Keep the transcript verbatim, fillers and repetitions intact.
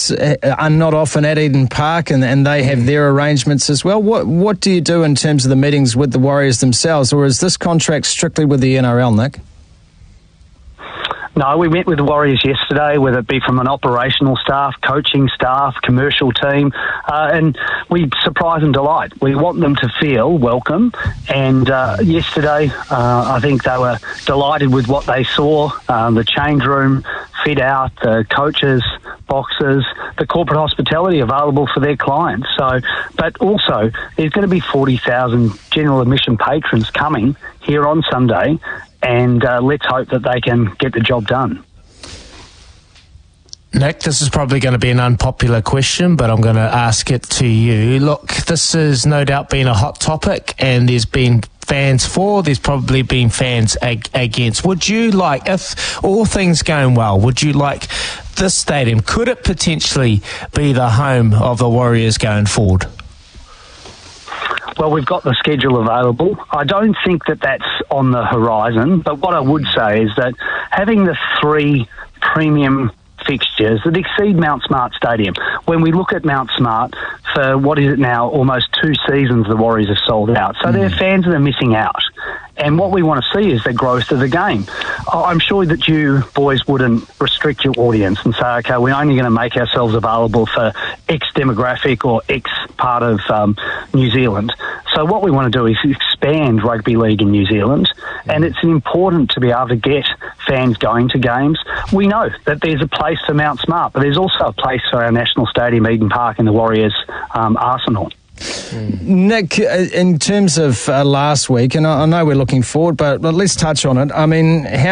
fans are not often at Eden Park, and, and they have their arrangements as well. What what do you do in terms of the meetings with the Warriors themselves, or is this contract strictly with the N R L, Nick? No, we met with the Warriors yesterday, whether it be from an operational staff, coaching staff, commercial team, uh, and we surprise and delight. We want them to feel welcome, and uh, yesterday uh, I think they were delighted with what they saw, uh, the change room fit out, the coaches, boxes, the corporate hospitality available for their clients. So, but also there's going to be forty thousand general admission patrons coming here on Sunday, and uh, let's hope that they can get the job done. Nick, this is probably going to be an unpopular question, but I'm going to ask it to you. Look, this has no doubt been a hot topic, and there's been fans for, there's probably been fans ag- against. Would you like, if all things going well, would you like this stadium, could it potentially be the home of the Warriors going forward? Well, we've got the schedule available. I don't think that that's on the horizon, but what I would say is that having the three premium fixtures that exceed Mount Smart Stadium. When we look at Mount Smart, for what is it now, almost two seasons the Warriors have sold out. So mm. there are fans that are missing out. And what we want to see is the growth of the game. I'm sure that you boys wouldn't restrict your audience and say, okay, we're only going to make ourselves available for X demographic or X part of um, New Zealand. So what we want to do is expand rugby league in New Zealand, and it's important to be able to get fans going to games. We know that there's a place for Mount Smart, but there's also a place for our national stadium, Eden Park, and the Warriors um, Arsenal. Mm. Nick, in terms of uh, last week, and I, I know we're looking forward, but, but let's touch on it. I mean, how